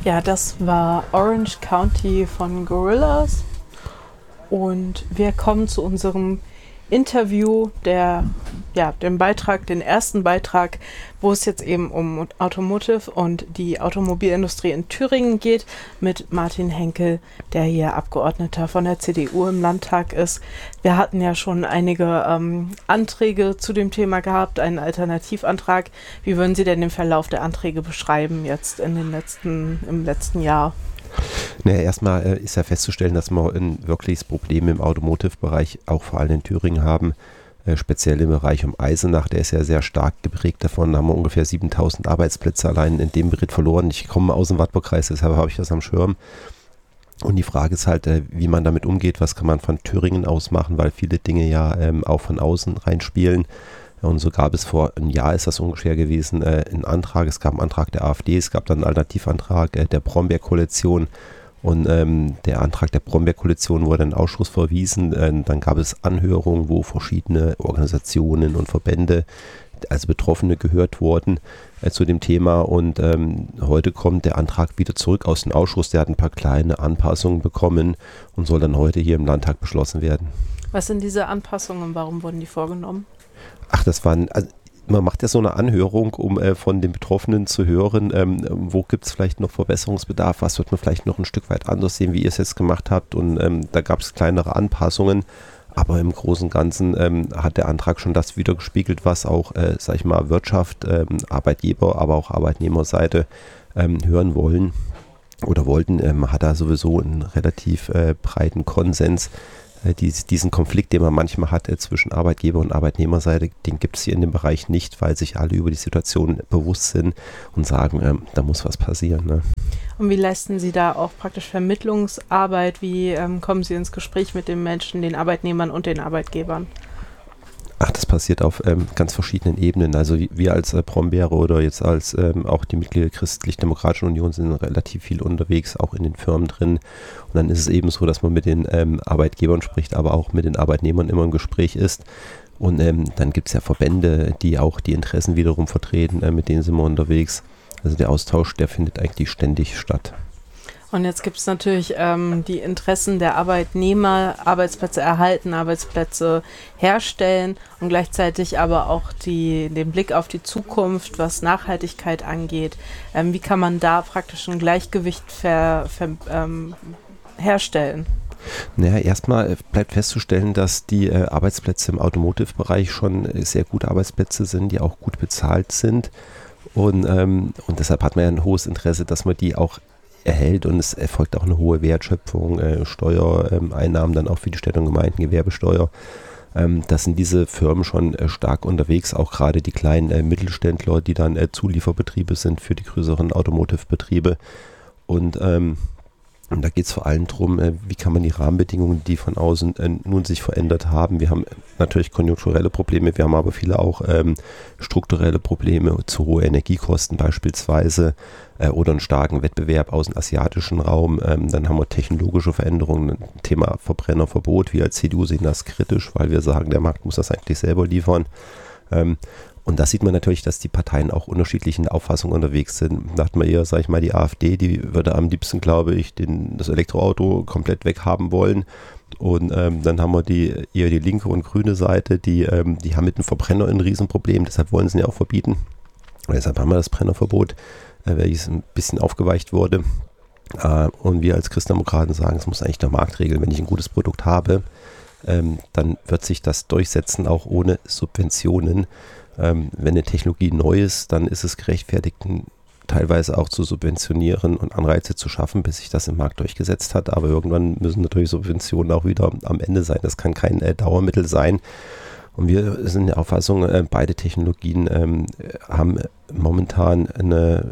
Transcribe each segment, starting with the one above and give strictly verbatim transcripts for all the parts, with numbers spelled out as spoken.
Ja, das war Orange County von Gorillaz und wir kommen zu unserem Interview, der, ja, dem Beitrag, den ersten Beitrag, wo es jetzt eben um Automotive und die Automobilindustrie in Thüringen geht, mit Martin Henkel, der hier Abgeordneter von der C D U im Landtag ist. Wir hatten ja schon einige ähm, Anträge zu dem Thema gehabt, einen Alternativantrag. Wie würden Sie denn den Verlauf der Anträge beschreiben jetzt in den letzten, im letzten Jahr? Naja, erstmal äh, ist ja festzustellen, dass wir ein wirkliches Problem im Automotive-Bereich auch vor allem in Thüringen haben, äh, speziell im Bereich um Eisenach, der ist ja sehr stark geprägt davon, da haben wir ungefähr siebentausend Arbeitsplätze allein in dem Beritt verloren. Ich komme aus dem Wartburg-Kreis, deshalb habe ich das am Schirm. Und die Frage ist halt, äh, wie man damit umgeht, was kann man von Thüringen aus machen, weil viele Dinge ja ähm, auch von außen reinspielen. Und so gab es vor einem Jahr, ist das ungefähr gewesen, äh, einen Antrag. Es gab einen Antrag der AfD, es gab dann einen Alternativantrag äh, der Brombeer-Koalition. Und ähm, der Antrag der Brombeer-Koalition wurde in den Ausschuss verwiesen. Äh, dann gab es Anhörungen, wo verschiedene Organisationen und Verbände, also Betroffene, gehört wurden äh, zu dem Thema. Und ähm, heute kommt der Antrag wieder zurück aus dem Ausschuss. Der hat ein paar kleine Anpassungen bekommen und soll dann heute hier im Landtag beschlossen werden. Was sind diese Anpassungen? Warum wurden die vorgenommen? Ach, das waren, also man macht ja so eine Anhörung, um äh, von den Betroffenen zu hören, ähm, wo gibt es vielleicht noch Verbesserungsbedarf, was wird man vielleicht noch ein Stück weit anders sehen, wie ihr es jetzt gemacht habt. Und ähm, da gab es kleinere Anpassungen, aber im Großen und Ganzen ähm, hat der Antrag schon das wiedergespiegelt, was auch, äh, sag ich mal, Wirtschaft, ähm, Arbeitgeber, aber auch Arbeitnehmerseite ähm, hören wollen oder wollten. Ähm, hat da sowieso einen relativ äh, breiten Konsens. Dies, diesen Konflikt, den man manchmal hat äh, zwischen Arbeitgeber- und Arbeitnehmerseite, den gibt es hier in dem Bereich nicht, weil sich alle über die Situation bewusst sind und sagen, ähm, da muss was passieren. Ne? Und wie leisten Sie da auch praktisch Vermittlungsarbeit? Wie ähm, kommen Sie ins Gespräch mit den Menschen, den Arbeitnehmern und den Arbeitgebern? Ach, das passiert auf ähm, ganz verschiedenen Ebenen. Also wir als äh, Brombeere oder jetzt als ähm, auch die Mitglieder der Christlich-Demokratischen Union sind relativ viel unterwegs, auch in den Firmen drin. Und dann ist es eben so, dass man mit den ähm, Arbeitgebern spricht, aber auch mit den Arbeitnehmern immer im Gespräch ist. Und ähm, dann gibt es ja Verbände, die auch die Interessen wiederum vertreten, äh, mit denen sind wir unterwegs. Also der Austausch, der findet eigentlich ständig statt. Und jetzt gibt es natürlich ähm, die Interessen der Arbeitnehmer, Arbeitsplätze erhalten, Arbeitsplätze herstellen und gleichzeitig aber auch die, den Blick auf die Zukunft, was Nachhaltigkeit angeht. Ähm, wie kann man da praktisch ein Gleichgewicht ver, ver, ähm, herstellen? Naja, erstmal bleibt festzustellen, dass die äh, Arbeitsplätze im Automotive-Bereich schon äh, sehr gute Arbeitsplätze sind, die auch gut bezahlt sind. Und, ähm, und deshalb hat man ja ein hohes Interesse, dass man die auch erhält und es erfolgt auch eine hohe Wertschöpfung, äh, Steuereinnahmen, ähm, dann auch für die Städte und Gemeinden, Gewerbesteuer. Ähm, das sind diese Firmen schon äh, stark unterwegs, auch gerade die kleinen äh, Mittelständler, die dann äh, Zulieferbetriebe sind für die größeren Automotive-Betriebe. Und ähm, Und da geht es vor allem darum, äh, wie kann man die Rahmenbedingungen, die von außen äh, nun sich verändert haben. Wir haben natürlich konjunkturelle Probleme, wir haben aber viele auch ähm, strukturelle Probleme, zu hohe Energiekosten beispielsweise äh, oder einen starken Wettbewerb aus dem asiatischen Raum. Ähm, dann haben wir technologische Veränderungen, Thema Verbrennerverbot. Wir als C D U sehen das kritisch, weil wir sagen, der Markt muss das eigentlich selber liefern. Ähm, Und da sieht man natürlich, dass die Parteien auch unterschiedlich in der Auffassung unterwegs sind. Da hat man eher, sag ich mal, die AfD, die würde am liebsten, glaube ich, den, das Elektroauto komplett weghaben wollen. Und ähm, dann haben wir die eher die linke und grüne Seite, die, ähm, die haben mit dem Verbrenner ein Riesenproblem, deshalb wollen sie ihn ja auch verbieten. Und deshalb haben wir das Brennerverbot, äh, welches ein bisschen aufgeweicht wurde. Äh, und wir als Christdemokraten sagen, es muss eigentlich der Markt regeln. Wenn ich ein gutes Produkt habe, ähm, dann wird sich das durchsetzen, auch ohne Subventionen. Ähm, wenn eine Technologie neu ist, dann ist es gerechtfertigt, teilweise auch zu subventionieren und Anreize zu schaffen, bis sich das im Markt durchgesetzt hat. Aber irgendwann müssen natürlich Subventionen auch wieder am Ende sein. Das kann kein äh, Dauermittel sein. Und wir sind der Auffassung, äh, beide Technologien ähm, haben momentan eine,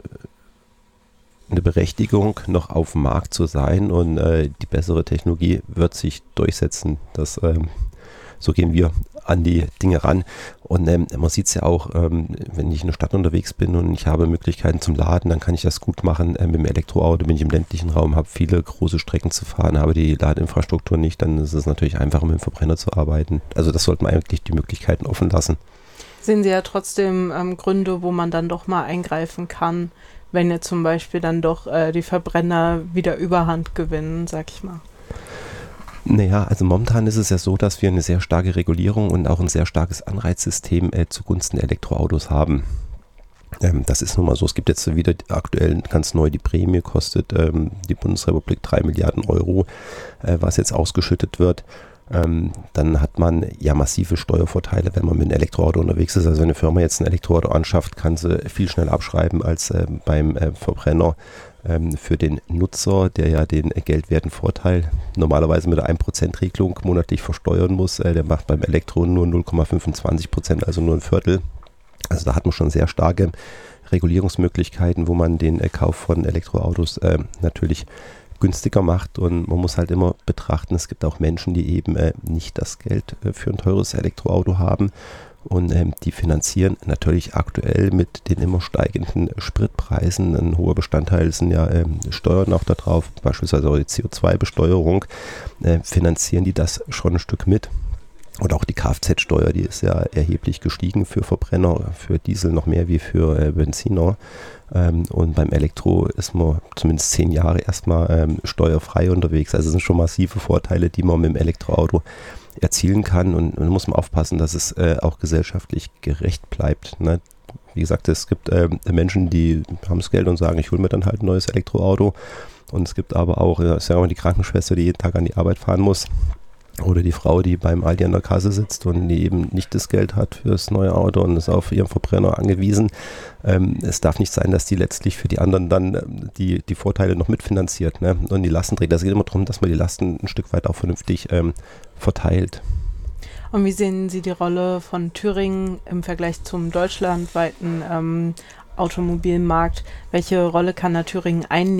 eine Berechtigung, noch auf dem Markt zu sein. Und äh, die bessere Technologie wird sich durchsetzen. Das, ähm, so gehen wir an die Dinge ran. Und ähm, man sieht es ja auch, ähm, wenn ich in der Stadt unterwegs bin und ich habe Möglichkeiten zum Laden, dann kann ich das gut machen. Ähm, mit dem Elektroauto, wenn ich im ländlichen Raum habe, viele große Strecken zu fahren, habe die Ladeinfrastruktur nicht, dann ist es natürlich einfacher, mit dem Verbrenner zu arbeiten. Also das sollte man eigentlich die Möglichkeiten offen lassen. Sehen Sie ja trotzdem ähm, Gründe, wo man dann doch mal eingreifen kann, wenn jetzt zum Beispiel dann doch äh, die Verbrenner wieder Überhand gewinnen, sag ich mal? Naja, also momentan ist es ja so, dass wir eine sehr starke Regulierung und auch ein sehr starkes Anreizsystem äh, zugunsten der Elektroautos haben. Ähm, das ist nun mal so. Es gibt jetzt wieder aktuell ganz neu, die Prämie kostet ähm, die Bundesrepublik drei Milliarden Euro, äh, was jetzt ausgeschüttet wird. Ähm, dann hat man ja massive Steuervorteile, wenn man mit einem Elektroauto unterwegs ist. Also wenn eine Firma jetzt ein Elektroauto anschafft, kann sie viel schneller abschreiben als äh, beim äh, Verbrenner. Ähm, für den Nutzer, der ja den äh, geldwerten Vorteil normalerweise mit der ein Prozent Regelung monatlich versteuern muss, äh, der macht beim Elektro nur null Komma fünfundzwanzig Prozent, also nur ein Viertel. Also da hat man schon sehr starke Regulierungsmöglichkeiten, wo man den äh, Kauf von Elektroautos äh, natürlich günstiger macht, und man muss halt immer betrachten, es gibt auch Menschen, die eben äh, nicht das Geld äh, für ein teures Elektroauto haben, und ähm, die finanzieren natürlich aktuell mit den immer steigenden Spritpreisen. Ein hoher Bestandteil sind ja ähm, Steuern auch da drauf, beispielsweise auch die C O zwei Besteuerung, äh, finanzieren die das schon ein Stück mit. Und auch die Kfz-Steuer, die ist ja erheblich gestiegen für Verbrenner, für Diesel noch mehr wie für äh, Benziner. Ähm, und beim Elektro ist man zumindest zehn Jahre erstmal ähm, steuerfrei unterwegs. Also es sind schon massive Vorteile, die man mit dem Elektroauto erzielen kann. Und da muss man aufpassen, dass es äh, auch gesellschaftlich gerecht bleibt. Ne? Wie gesagt, es gibt äh, Menschen, die haben das Geld und sagen, ich hole mir dann halt ein neues Elektroauto. Und es gibt aber auch, ja, sagen wir mal, die Krankenschwester, die jeden Tag an die Arbeit fahren muss. Oder die Frau, die beim Aldi an der Kasse sitzt und die eben nicht das Geld hat für das neue Auto und ist auf ihren Verbrenner angewiesen. Ähm, es darf nicht sein, dass die letztlich für die anderen dann ähm, die, die Vorteile noch mitfinanziert, ne? Und die Lasten trägt. Es geht immer darum, dass man die Lasten ein Stück weit auch vernünftig ähm, verteilt. Und wie sehen Sie die Rolle von Thüringen im Vergleich zum deutschlandweiten ähm, Automobilmarkt? Welche Rolle kann da Thüringen einnehmen